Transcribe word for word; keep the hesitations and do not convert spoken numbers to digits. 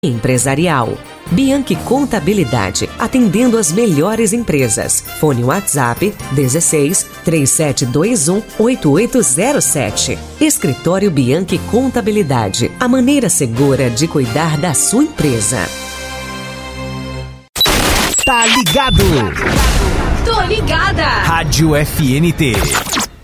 Empresarial. Bianchi Contabilidade, atendendo as melhores empresas. Fone WhatsApp dezesseis, três sete dois um, oito oito zero sete. Escritório Bianchi Contabilidade, a maneira segura de cuidar da sua empresa. Tá ligado? Tô ligada! Rádio F N T.